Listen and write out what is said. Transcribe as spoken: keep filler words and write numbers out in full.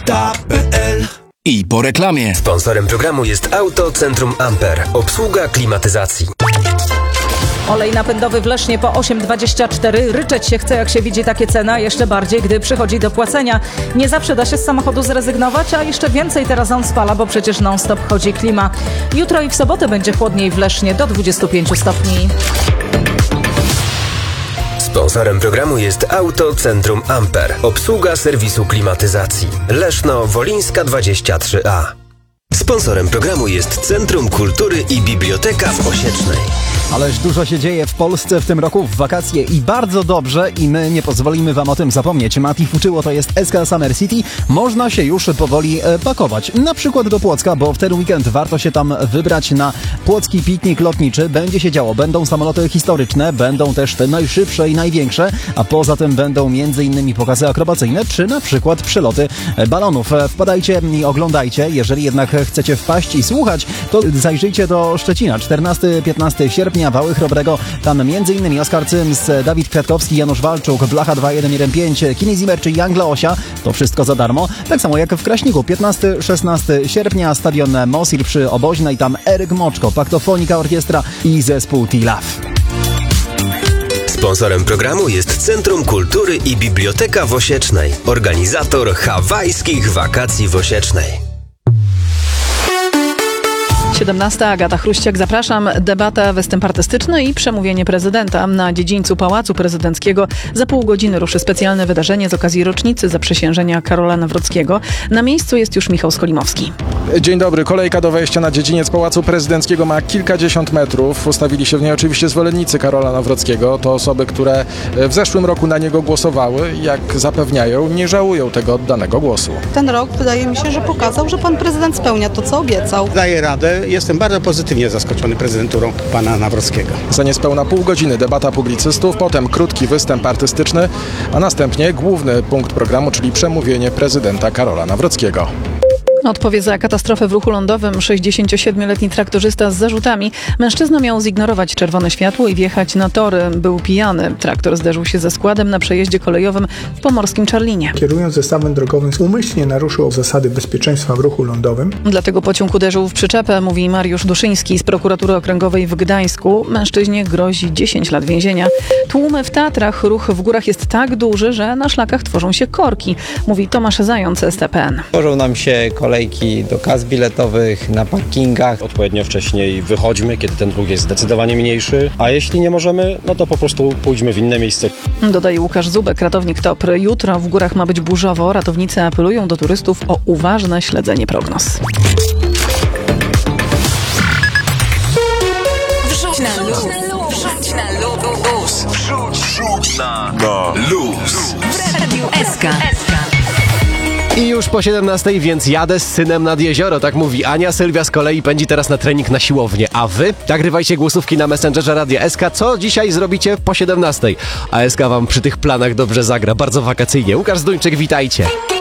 auta kropka p l. I po reklamie. Sponsorem programu jest Autocentrum Amper. Obsługa klimatyzacji. Olej napędowy w Lesznie po osiem dwadzieścia cztery. Ryczeć się chce, jak się widzi takie cena, jeszcze bardziej, gdy przychodzi do płacenia. Nie zawsze da się z samochodu zrezygnować, a jeszcze więcej teraz on spala, bo przecież non-stop chodzi klima. Jutro i w sobotę będzie chłodniej w Lesznie do dwudziestu pięciu stopni. Sponsorem programu jest Autocentrum Amper. Obsługa serwisu klimatyzacji. Leszno Wolińska dwadzieścia trzy A. Sponsorem programu jest Centrum Kultury i Biblioteka w Osiecznej. Ależ dużo się dzieje w Polsce w tym roku w wakacje i bardzo dobrze i my nie pozwolimy wam o tym zapomnieć. Mati Fuczyło to jest S K Summer City. Można się już powoli e, pakować. Na przykład do Płocka, bo w ten weekend warto się tam wybrać na płocki piknik lotniczy. Będzie się działo. Będą samoloty historyczne, będą też te najszybsze i największe, a poza tym będą między innymi pokazy akrobacyjne, czy na przykład przeloty balonów. Wpadajcie i oglądajcie. Jeżeli jednak chcecie wpaść i słuchać, to zajrzyjcie do Szczecina. czternastego do piętnastego sierpnia, Wały Chrobrego. Tam m.in. Oskar Cyms, Dawid Kwiatkowski, Janusz Walczuk, Blacha dwa jeden jeden pięć, Kini Zimmer czy Jangla Osia. To wszystko za darmo. Tak samo jak w Kraśniku. piętnastego do szesnastego sierpnia, stadion Mosir przy Oboźnej. Tam Eryk Moczko, Paktofonika Orkiestra i zespół T-Love. Sponsorem programu jest Centrum Kultury i Biblioteka w Osiecznej. Organizator hawajskich wakacji w Osiecznej. siedemnasta. Agata Chruściak, zapraszam. Debata, występ artystyczny i przemówienie prezydenta. Na dziedzińcu Pałacu Prezydenckiego za pół godziny ruszy specjalne wydarzenie z okazji rocznicy zaprzysiężenia Karola Nawrockiego. Na miejscu jest już Michał Skolimowski. Dzień dobry. Kolejka do wejścia na dziedziniec Pałacu Prezydenckiego ma kilkadziesiąt metrów. Ustawili się w niej oczywiście zwolennicy Karola Nawrockiego. To osoby, które w zeszłym roku na niego głosowały. Jak zapewniają, nie żałują tego oddanego głosu. Ten rok wydaje mi się, że pokazał, że pan prezydent spełnia to, co obiecał. Daje radę. Jestem bardzo pozytywnie zaskoczony prezydenturą pana Nawrockiego. Za niespełna pół godziny debata publicystów, potem krótki występ artystyczny, a następnie główny punkt programu, czyli przemówienie prezydenta Karola Nawrockiego. Odpowie za katastrofę w ruchu lądowym sześćdziesięciosiedmioletni traktorzysta z zarzutami. Mężczyzna miał zignorować czerwone światło i wjechać na tory. Był pijany. Traktor zderzył się ze składem na przejeździe kolejowym w pomorskim Czarlinie. Kierując zestawem drogowym umyślnie naruszył zasady bezpieczeństwa w ruchu lądowym. Dlatego pociąg uderzył w przyczepę, mówi Mariusz Duszyński z prokuratury okręgowej w Gdańsku. Mężczyźnie grozi dziesięć lat więzienia. Tłumy w Tatrach. Ruch w górach jest tak duży, że na szlakach tworzą się korki, mówi Tomasz Zając, S T P N. Tworzą nam się kolejki do kas biletowych, na parkingach. Odpowiednio wcześniej wychodźmy, kiedy ten ruch jest zdecydowanie mniejszy, a jeśli nie możemy, no to po prostu pójdźmy w inne miejsce. Dodaje Łukasz Zubek, ratownik T O P R. Jutro w górach ma być burzowo. Ratownicy apelują do turystów o uważne śledzenie prognoz. Wrzuć na luz. Wrzuć na luz. Wrzuć, wrzuć na luz. W Radiu S K. I już po siedemnastej, więc jadę z synem nad jezioro, tak mówi Ania. Sylwia z kolei pędzi teraz na trening na siłownię. A wy? Nagrywajcie głosówki na Messengerze Radia S K. Co dzisiaj zrobicie po siedemnastej? A S K wam przy tych planach dobrze zagra, bardzo wakacyjnie. Łukasz Zduńczyk, witajcie.